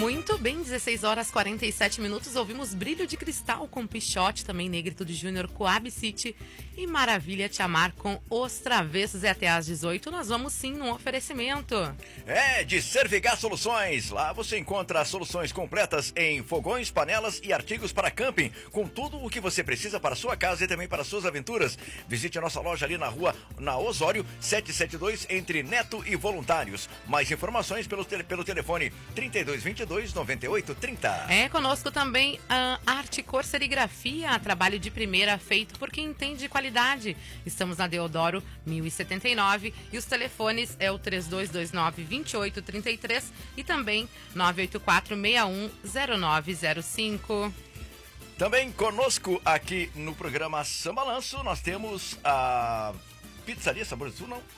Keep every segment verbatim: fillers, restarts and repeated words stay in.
Muito bem, dezesseis horas e quarenta e sete minutos, ouvimos Brilho de Cristal com Pichote, também Negritude Júnior, Coab City e Maravilha Te Amar com Os Travessos. E até às dezoito nós vamos sim num oferecimento. É, de Servigar Soluções. Lá você encontra soluções completas em fogões, panelas e artigos para camping, com tudo o que você precisa para a sua casa e também para suas aventuras. Visite a nossa loja ali na rua, na Osório, setecentos e setenta e dois, entre Neto e Voluntários. Mais informações pelo, tele, pelo telefone trinta e dois, vinte e dois, noventa e oito, trinta. É conosco também a Arte Cor Serigrafia, trabalho de primeira feito por quem entende de qualidade. Estamos na Deodoro mil e setenta e nove e os telefones é o três dois dois nove, dois oito três três e também nove oito quatro, seis um zero nove zero cinco. Também conosco aqui no programa Sambalanço nós temos a Pizzaria Sabores do Sul, não?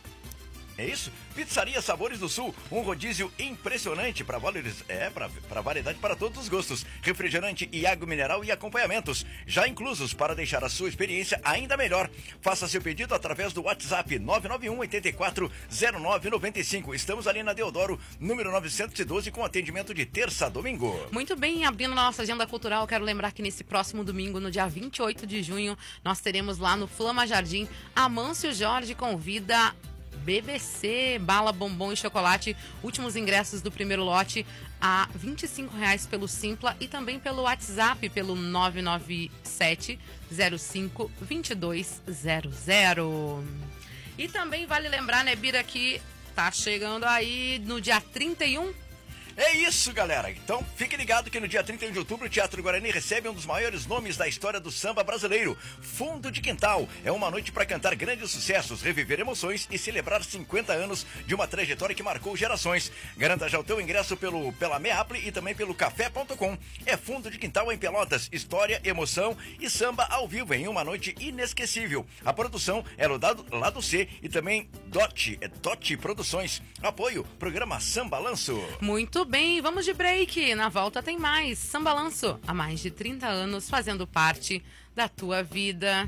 É isso? Pizzaria Sabores do Sul, um rodízio impressionante para valores, é, para variedade para todos os gostos, refrigerante e água mineral e acompanhamentos, já inclusos para deixar a sua experiência ainda melhor. Faça seu pedido através do WhatsApp nove nove um, oito quatro, zero nove nove cinco. Estamos ali na Deodoro, número novecentos e doze, com atendimento de terça a domingo. Muito bem, abrindo nossa agenda cultural, quero lembrar que nesse próximo domingo, no dia vinte e oito de junho, nós teremos lá no Flama Jardim, Amâncio Jorge convida B B C, bala, bombom e chocolate, últimos ingressos do primeiro lote a vinte e cinco reais pelo Simpla e também pelo WhatsApp, pelo nove nove sete, zero cinco, dois dois zero zero. E também vale lembrar, né, Bira, que tá chegando aí no dia trinta e um. É isso, galera. Então, fique ligado que no dia trinta e um de outubro o Teatro Guarani recebe um dos maiores nomes da história do samba brasileiro. Fundo de Quintal. É uma noite para cantar grandes sucessos, reviver emoções e celebrar cinquenta anos de uma trajetória que marcou gerações. Garanta já o teu ingresso pelo, pela Meapli e também pelo café ponto com. É Fundo de Quintal em Pelotas. História, emoção e samba ao vivo em uma noite inesquecível. A produção é Lado, Lado C e também Dot, é Dot Produções. Apoio, programa Sambalanço. Muito bem, vamos de break. Na volta tem mais Sambalanço, há mais de trinta anos fazendo parte da tua vida.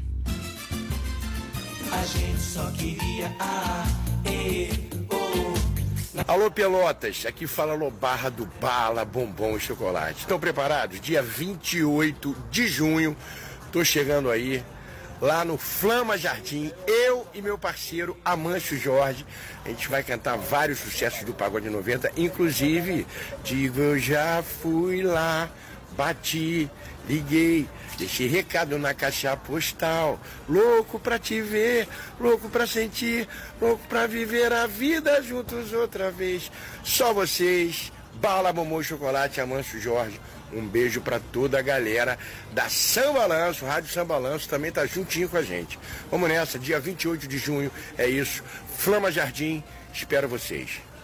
A gente só queria a e o. Alô Pelotas, aqui fala Lobarra do Bala, Bombom e Chocolate. Estão preparados? Dia vinte e oito de junho, tô chegando aí lá no Flama Jardim, eu e meu parceiro Amâncio Jorge. A gente vai cantar vários sucessos do Pagode noventa, inclusive Digo Eu Já Fui Lá, Bati, Liguei, deixei recado na caixa postal, louco pra te ver, louco pra sentir, louco pra viver a vida juntos outra vez. Só vocês, Bala, Bombom e Chocolate, Amâncio Jorge. Um beijo pra toda a galera da Sambalanço, Rádio Sambalanço também tá juntinho com a gente. Vamos nessa, dia vinte e oito de junho, é isso. Flama Jardim, espero vocês.